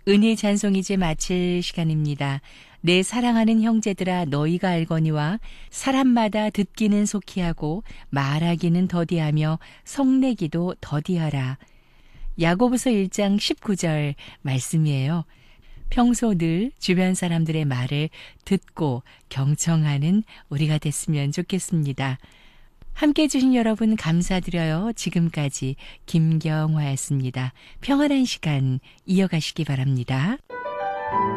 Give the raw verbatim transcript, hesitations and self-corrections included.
은혜 찬송 이제 마칠 시간입니다. 내 사랑하는 형제들아 너희가 알거니와 사람마다 듣기는 속히 하고 말하기는 더디하며 성내기도 더디하라. 야고보서 일 장 십구 절 말씀이에요. 평소 늘 주변 사람들의 말을 듣고 경청하는 우리가 됐으면 좋겠습니다. 함께 해주신 여러분 감사드려요. 지금까지 김경화였습니다. 평안한 시간 이어가시기 바랍니다.